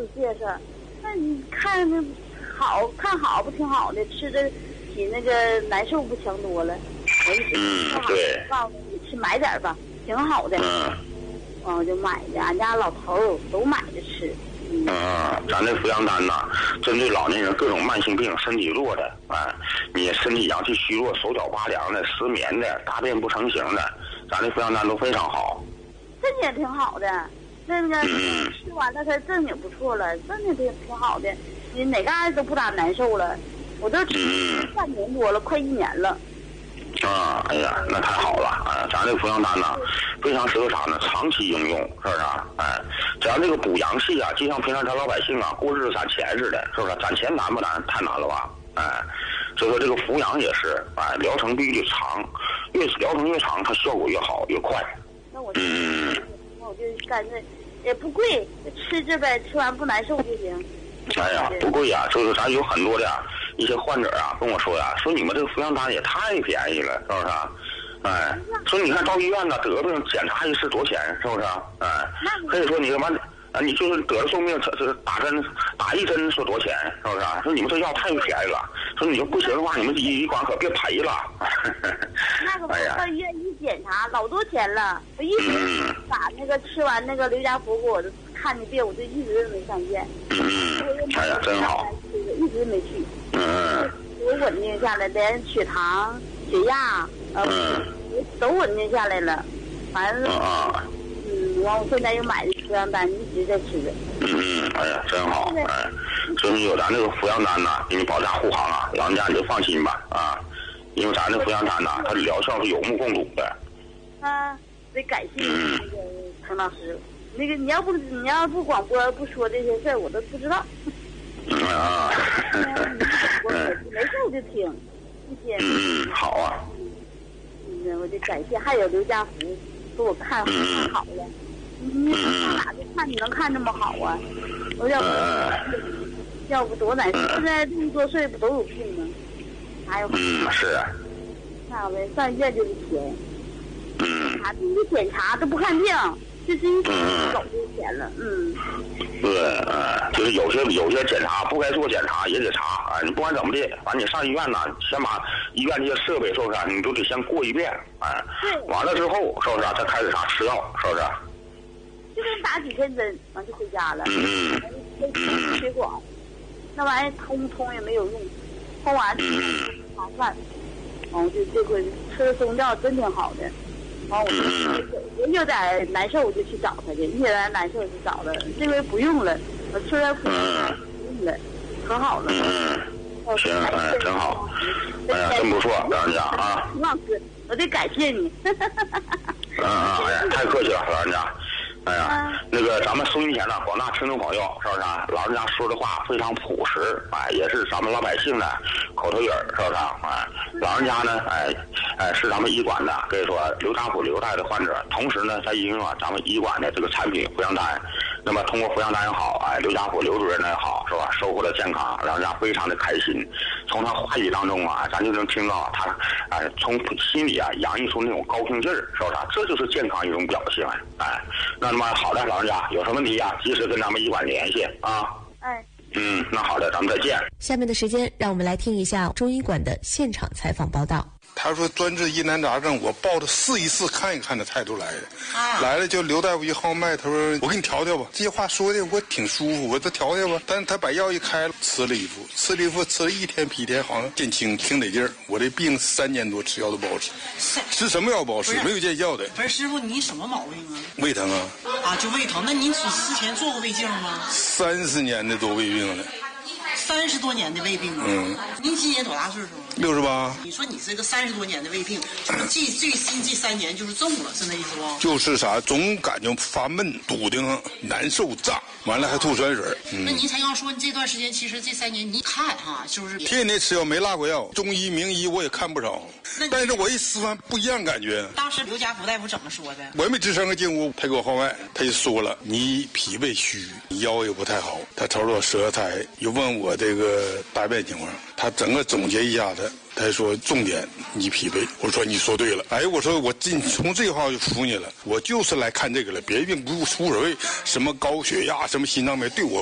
己介绍。那你看好不挺好的，吃的比那个难受不强多了。我一直对， 告诉你去买点吧，挺好的。我就买的，俺家老头儿都买着吃。 咱这扶阳丹呐，针对老年人各种慢性病、身体弱的，你身体阳气虚弱、手脚发凉的、失眠的、大便不成形的，咱这扶阳丹都非常好。 身体也挺好的，那个吃完了它症也不错了，身体挺好的，你哪嘎都不咋难受了。我都吃半年多了，快1年了。 哎呀，那太好了！咱这个扶阳丹呐，非常适合啥呢？长期应用，是不是？只要这个补阳气啊，就像平常咱老百姓啊过日子攒钱似的，是不是？攒钱难不难？太难了吧？所以说这个扶阳也是，疗程必须得长，疗程越长，它效果越好越快。 那我就干脆也不贵，吃着呗，吃完不难受就行。 哎呀，不贵呀，就是咱有很多的一些患者啊跟我说呀，说你们这个扶阳丹也太便宜了，是不是？说你看到医院呢得病检查一次多钱，是不是？可以说你他妈你就是得了重病，这打一针说多钱，是不是？说你们这药太便宜了，说你就不行的话，你们医馆可别赔了。 那个到医院一检查老多钱了，我一直把那个吃完那个刘家福给我看的病，我就一直没上医院。 哎呀，真好。 一直没去。我稳定下来，连血糖、血压，都稳定下来了。完了，完我现在又买的扶阳丹，一直在吃着。 哎呀，真好。所以你有咱这个扶阳丹呐，给你保驾护航啊，老人家你就放心吧因为咱这扶阳丹呐，它的疗效是有目共睹的。 得感谢那个陈老师。那个你要不广播不说这些事儿，我都不知道。没事我就听一些。 好啊。 我就感谢，还有刘家福给我看好了。你上哪去看？你能看这么好啊？我要不多难受。现在这么多岁不都有病吗？还有是啊。 那呗，上医院就是钱。一检查都不看病，就是一走就钱了。 对，就是有些检查不该做检查也得查你不管怎么的，反正你上医院呢，先把医院这些设备是不是你都得先过一遍完了之后是不是再开始吃药，是不是？ 就跟打几天针，完就回家了。血管，那玩意通也没有用，通完麻烦。我就这回吃了中药真挺好的。我有点难受，我就去找他去；有点难受就找了。这回不用了，我吃了不用了，可好了。 行，真好。哎呀，真不错，老人家啊。 老师，我得感谢你。 哎呀，太客气了，老人家。哎呀，那个咱们收音前的广大听众朋友，是不是？老人家说的话非常朴实，也是咱们老百姓的口头语，是不是？老人家呢，是咱们医馆的，可以说刘家福刘大的患者，同时呢，在应用咱们医馆的这个产品扶阳丹。那么通过扶阳丹也好，刘家福刘主任也好，是吧？收获了健康，老人家非常的开心。从他话语当中咱就能听到他从心里洋溢出那种高兴劲儿，是不是？这就是健康一种表现。那么好的，老人家有什么问题及时跟咱们医馆联系那好的，咱们再见。 下面的时间，让我们来听一下中医馆的现场采访报道。 他说专治疑难杂症，我抱着试一试看一看的态度来的。来了就刘大夫一号脉，他说我给你调调吧。这些话说的我挺舒服，我这调调吧。但是他把药一开了，吃了一副，吃了一天比一天好像见轻，挺得劲儿。我这病3年多吃药都不好吃，吃什么药不好吃，没有见效的。 不是师傅，你什么毛病啊？ 胃疼就胃疼。那您之前做过胃镜吗 ？30年的多胃病了。 30多年的胃病您今年多大岁数 ？68。 你说你这个30多年的胃病，最新这3年就是重了，是那意思不？ 就是啥，总感觉发闷、堵得难受、胀，完了还吐酸水。 那您才刚说你这段时间，其实这3年你看就是天天吃药没落过药，中医名医我也看不少，但是我一吃饭不一样感觉。 当时刘家福大夫怎么说的？ 我也没吱声个进屋，他给我号脉，他就说了，你脾胃虚，腰也不太好。他瞅瞅舌苔，又问我这个大便情况，他整个总结一下子。他说重点你脾胃，我说你说对了。我说我从这话就服你了，我就是来看这个了，别的病不无所谓，什么高血压什么心脏病对我